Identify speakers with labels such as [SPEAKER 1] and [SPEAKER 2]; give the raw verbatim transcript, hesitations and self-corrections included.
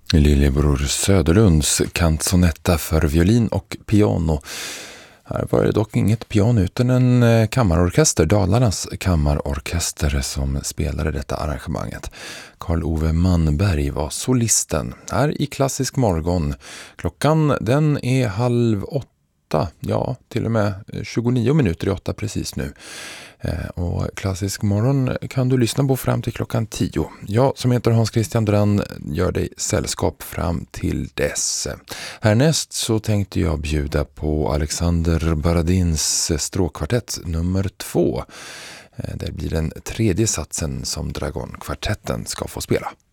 [SPEAKER 1] Lillebror Söderlunds canzonetta för violin och piano. Här var det dock inget piano utan en kammarorkester, Dalarnas kammarorkester, som spelade detta arrangemanget. Carl Ove Manberg var solisten. Här i Klassisk morgon. Klockan den är halv åtta, ja till och med tjugonio minuter i åtta precis nu. Och Klassisk morgon kan du lyssna på fram till klockan tio. Jag som heter Hans Christian Drann gör dig sällskap fram till dess. Härnäst så tänkte jag bjuda på Alexander Baradins stråkkvartett nummer två. Det blir den tredje satsen som Dragonkvartetten ska få spela.